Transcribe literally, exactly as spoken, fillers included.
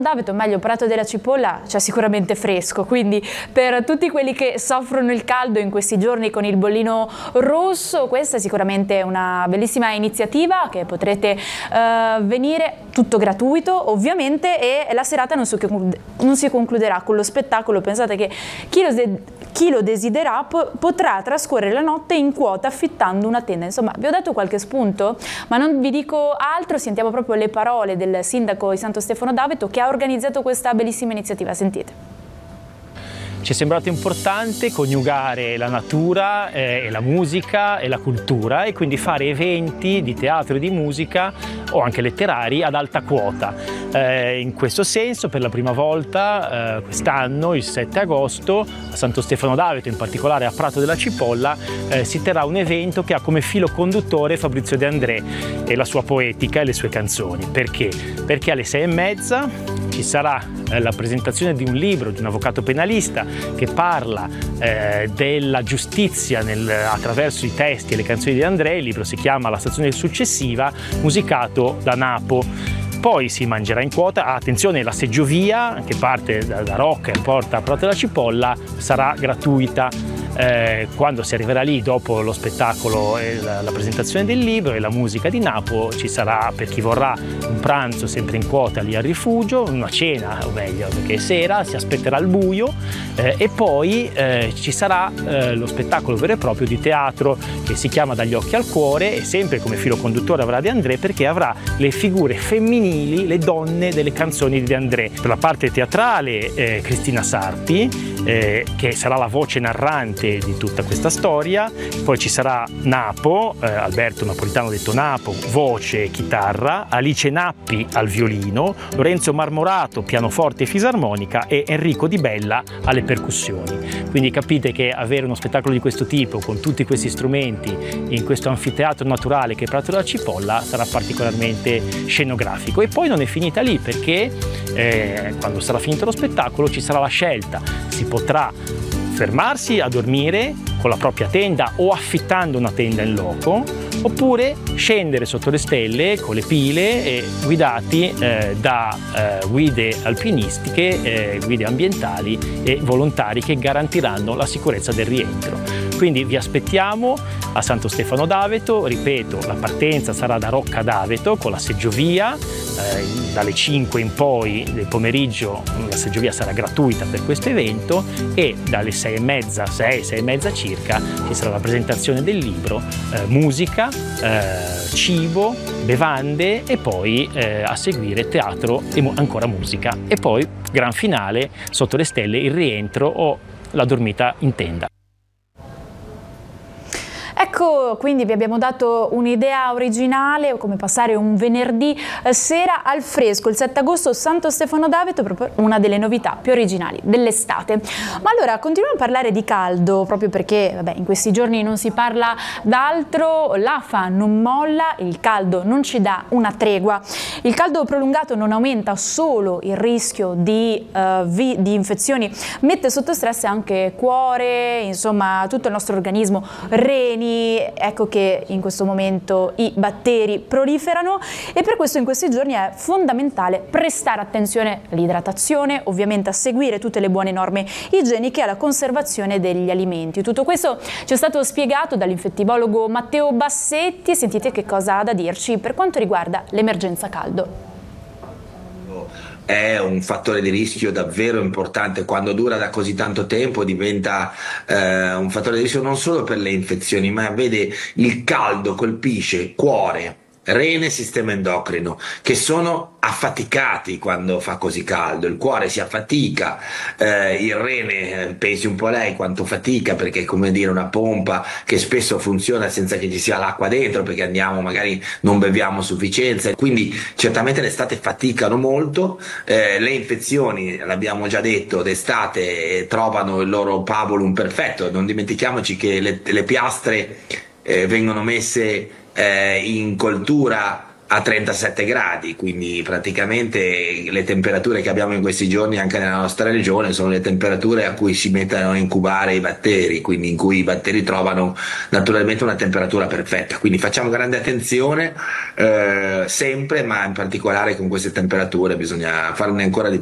D'Aveto, meglio Prato della Cipolla, c'è sicuramente fresco, quindi per tutti quelli che soffrono il caldo in questi giorni con il bollino rosso, questa è sicuramente una bellissima iniziativa che potrete uh, venire, tutto gratuito ovviamente, e la serata non si, non si concluderà con lo spettacolo. Pensate che chi lo, chi lo desidera potrà trascorrere la notte in quota affittando una tenda. Insomma, vi ho dato qualche spunto, ma non vi dico altro, sentiamo proprio le parole del sindaco di Santo Stefano d'Aveto che ha organizzato questa bellissima iniziativa. Sentite. Ci è sembrato importante coniugare la natura eh, e la musica e la cultura, e quindi fare eventi di teatro e di musica o anche letterari ad alta quota. Eh, in questo senso, per la prima volta eh, quest'anno, il sette agosto, a Santo Stefano d'Aveto, in particolare a Prato della Cipolla, eh, si terrà un evento che ha come filo conduttore Fabrizio De André e la sua poetica e le sue canzoni. Perché? Perché alle sei e mezza ci sarà eh, la presentazione di un libro di un avvocato penalista che parla eh, della giustizia nel, attraverso i testi e le canzoni di De André. Il libro si chiama La stazione successiva, musicato da Napo. Poi si mangerà in quota, ah, attenzione, la seggiovia che parte da, da Rocca e porta a Prato della Cipolla sarà gratuita. Eh, quando si arriverà lì, dopo lo spettacolo e la, la presentazione del libro e la musica di Napo, ci sarà, per chi vorrà, un pranzo sempre in quota lì al rifugio, una cena, o meglio, perché è sera, si aspetterà il buio, eh, e poi eh, ci sarà eh, lo spettacolo vero e proprio di teatro che si chiama Dagli occhi al cuore, e sempre come filo conduttore avrà De André, perché avrà le figure femminili, le donne delle canzoni di De André. Per la parte teatrale eh, Cristina Sarti, eh, che sarà la voce narrante di tutta questa storia. Poi ci sarà Napo, eh, Alberto Napolitano detto Napo, voce e chitarra, Alice Nappi al violino, Lorenzo Marmorato pianoforte e fisarmonica e Enrico Di Bella alle percussioni. Quindi capite che avere uno spettacolo di questo tipo con tutti questi strumenti in questo anfiteatro naturale che è Prato della Cipolla sarà particolarmente scenografico. E poi non è finita lì, perché eh, quando sarà finito lo spettacolo ci sarà la scelta: si potrà fermarsi a dormire con la propria tenda o affittando una tenda in loco, oppure scendere sotto le stelle con le pile e guidati eh, da eh, guide alpinistiche, eh, guide ambientali e volontari che garantiranno la sicurezza del rientro. Quindi vi aspettiamo a Santo Stefano d'Aveto. Ripeto, la partenza sarà da Rocca d'Aveto con la seggiovia, eh, dalle cinque in poi del pomeriggio la seggiovia sarà gratuita per questo evento, e dalle sei e mezza, sei, sei e mezza circa ci sarà la presentazione del libro, eh, musica, eh, cibo, bevande e poi eh, a seguire teatro e mu- ancora musica, e poi gran finale sotto le stelle, il rientro o la dormita in tenda. Ecco, quindi vi abbiamo dato un'idea originale come passare un venerdì sera al fresco, il sette agosto, Santo Stefano d'Aveto, proprio una delle novità più originali dell'estate. Ma allora continuiamo a parlare di caldo, proprio perché vabbè, in questi giorni non si parla d'altro, l'A F A non molla, il caldo non ci dà una tregua. Il caldo prolungato non aumenta solo il rischio di, uh, vi, di infezioni, mette sotto stress anche cuore, insomma tutto il nostro organismo, reni. Ecco che in questo momento i batteri proliferano, e per questo in questi giorni è fondamentale prestare attenzione all'idratazione, ovviamente a seguire tutte le buone norme igieniche e alla conservazione degli alimenti. Tutto questo ci è stato spiegato dall'infettivologo Matteo Bassetti. Sentite che cosa ha da dirci per quanto riguarda l'emergenza caldo. È un fattore di rischio davvero importante. Quando dura da così tanto tempo diventa eh, un fattore di rischio non solo per le infezioni, ma vede, il caldo colpisce cuore, rene e sistema endocrino, che sono affaticati quando fa così caldo. Il cuore si affatica, eh, il rene, pensi un po' lei quanto fatica, perché è come dire una pompa che spesso funziona senza che ci sia l'acqua dentro, perché andiamo, magari non beviamo a sufficienza, quindi certamente l'estate faticano molto. Eh, le infezioni, l'abbiamo già detto, d'estate trovano il loro pabulum perfetto. Non dimentichiamoci che le, le piastre eh, vengono messe eh, in coltura a trentasette gradi, quindi praticamente le temperature che abbiamo in questi giorni anche nella nostra regione sono le temperature a cui si mettono a incubare i batteri, quindi in cui i batteri trovano naturalmente una temperatura perfetta. Quindi facciamo grande attenzione eh, sempre, ma in particolare con queste temperature bisogna farne ancora di